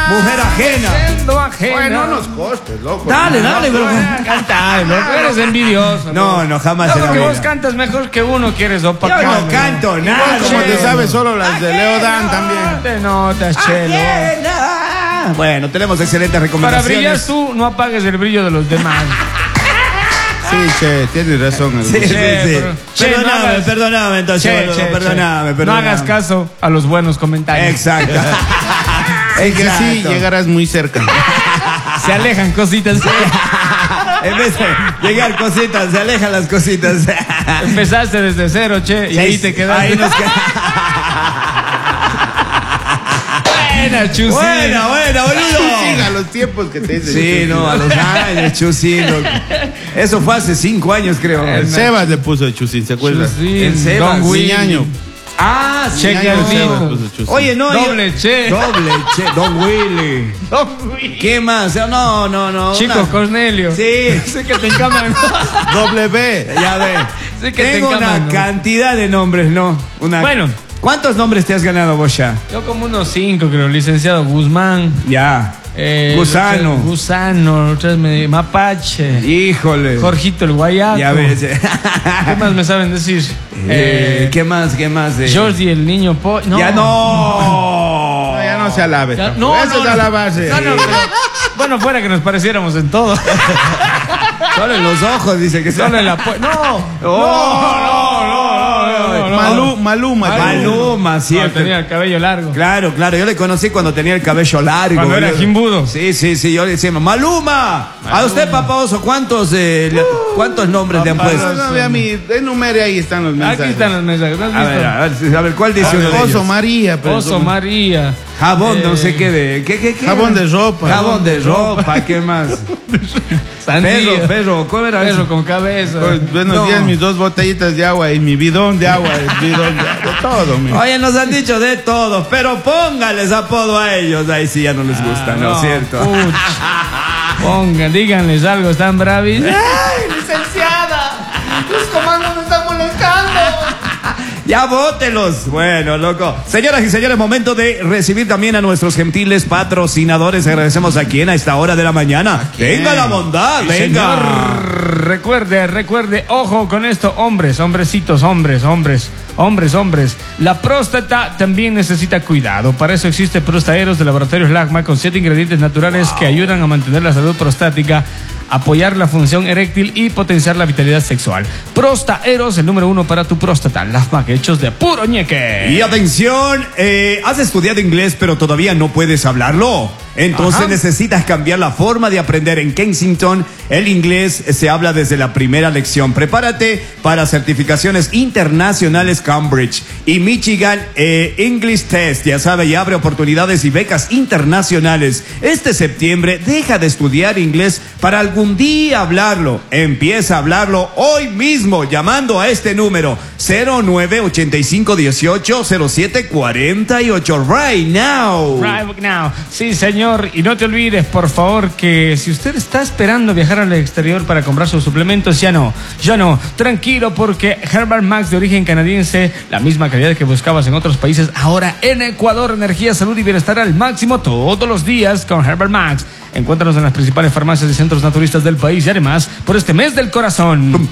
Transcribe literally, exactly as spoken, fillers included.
mujer ajena. Siendo ajena. Bueno, no nos costes, loco. Dale, dale, bro. Cantar, loco. Eres envidioso. No, no, jamás No, en la porque vida. vos cantas mejor que uno, quieres opacar. Yo no canto nada. Como te che. sabes solo las de Leo Dan también. Te notas, chelo. Ajena. Bueno, tenemos excelentes Para recomendaciones. brillar tú, no apagues el brillo de los demás. Sí, che, tienes razón. el Sí, güey. sí, sí. pero- Che, Perdóname, no hagas- perdóname, entonces, Che, boludo, che, che. perdóname, No perdóname. hagas caso a los buenos comentarios. Exacto. Es que sí, Exacto. llegarás muy cerca. Se alejan cositas. En vez de llegar cositas, se alejan las cositas. Empezaste desde cero, che, y ahí te quedaste. Ahí nos quedamos. Buena, Chusi. Buena, buena, boludo. Siga los tiempos que te dicen. Sí, no, a los años, Chusín. loco. Eso fue hace cinco años, creo. El Sebas le puso de Chusín, ¿se acuerda? Chusi, En Sebas, Don Willy. Ciñaño. Ah, sí. Che, Ciñaño qué Sebas rico. puso Chusín. Oye, no. Doble yo- che. Doble che. Don Willy. Don Willy. ¿Qué más? No, no, no. Chico una- Cornelio. Sí. Sé que te encaman. Doble B. Ya ve. Sé que Tengo te una encaman, ¿no? cantidad de nombres, ¿no? Una... Bueno. ¿Cuántos nombres te has ganado vos ya? Yo como unos cinco, creo. Licenciado Guzmán. Ya. eh, Gusano. otras- Gusano. Otras me... Mapache. Híjole. Jorgito el Guayaco. Ya ves. ¿Qué más me saben decir? Eh, Eh, ¿Qué más? ¿Qué más? De... Jordi el niño po... No. Ya no. No, ya no se alabe. Ya- tampoco. no, Eso no, es no. alabarse. No, no, pero- bueno, fuera que nos pareciéramos en todo. Solo en los ojos dice que Solo en la... pu- No. Oh, no, no, no, no. Malu, Maluma. Maluma, No, cierto. tenía el cabello largo. Claro, claro, yo le conocí cuando tenía el cabello largo. Cuando era boludo. jimbudo. Sí, sí, sí, yo le decía, Maluma. A usted, papá Oso, ¿cuántos, eh, le- ¿cuántos nombres le han No, puesto? no, ve a mí, enumere, ahí están los mensajes. Aquí están los mensajes. ¿No has A visto? ver, a ver, a ver, ¿cuál dice uno de Oso ellos? María. pero Oso como- María. Jabón, no Eh, sé qué de... ¿qué, qué, qué? Jabón de ropa. Jabón de ropa, ¿qué más? Sandía. Perro, perro, ¿cómo era Perro eso? con cabeza. Pues, buenos No. días, mis dos botellitas de agua y mi bidón de agua, el bidón de agua, todo, mi. Oye, nos han dicho de todo, pero póngales apodo a ellos. Ahí sí ya no les gusta, ¿no es cierto? puch. Pongan, díganles algo, están bravis. ¡Ay, licenciada! Los comandos me están molestando. Ya bótelos. Bueno, loco. Señoras y señores, momento de recibir también a nuestros gentiles patrocinadores. Agradecemos a quien a esta hora de la mañana. Venga la bondad, venga. Señor, recuerde, recuerde, ojo con esto, hombres, hombrecitos, hombres, hombres, hombres, hombres. La próstata también necesita cuidado. Para eso existe Prostaeros de Laboratorios Lagma con siete ingredientes naturales que ayudan a mantener la salud prostática, apoyar la función eréctil y potenciar la vitalidad sexual. Prostaeros, el número uno para tu próstata. Lagma, hechos de puro ñeque. Y atención, eh, has estudiado inglés pero todavía no puedes hablarlo. Entonces Ajá. necesitas cambiar la forma de aprender. En Kensington el inglés se habla desde la primera lección. Prepárate para certificaciones internacionales Cambridge y Michigan eh, English Test. Ya sabe, y abre oportunidades y becas internacionales. Este septiembre deja de estudiar inglés para algún día hablarlo. Empieza a hablarlo hoy mismo llamando a este número cero nueve ochenta y cinco dieciocho cero siete cuarenta y ocho. Right now. Right now. Sí, señor. Y no te olvides, por favor, que si usted está esperando viajar al exterior para comprar sus suplementos, ya no, ya no. Tranquilo, porque Herbal Max de origen canadiense, la misma calidad que buscabas en otros países, ahora en Ecuador, energía, salud y bienestar al máximo todos los días con Herbal Max. Encuéntranos en las principales farmacias y centros naturistas del país y además, por este mes del corazón.